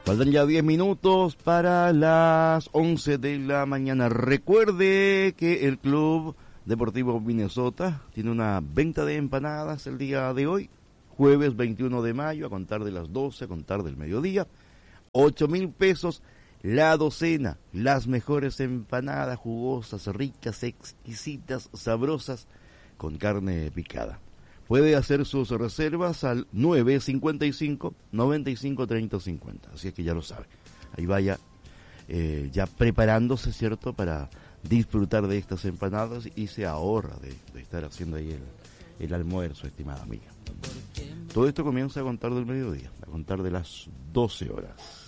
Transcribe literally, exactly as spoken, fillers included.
Faltan ya diez minutos para las once de la mañana. Recuerde que el Club Deportivo Minnesota tiene una venta de empanadas el día de hoy, jueves veintiuno de mayo, a contar de las doce, a contar del mediodía. ocho mil pesos la docena, las mejores empanadas, jugosas, ricas, exquisitas, sabrosas, con carne picada. Puede hacer sus reservas al nueve cinco cinco, nueve cinco, tres cero cinco cero, así es que ya lo sabe. Ahí vaya eh, ya preparándose, ¿cierto?, para disfrutar de estas empanadas y se ahorra de, de estar haciendo ahí el, el almuerzo, estimada amiga. Todo esto comienza a contar del mediodía, a contar de las doce horas.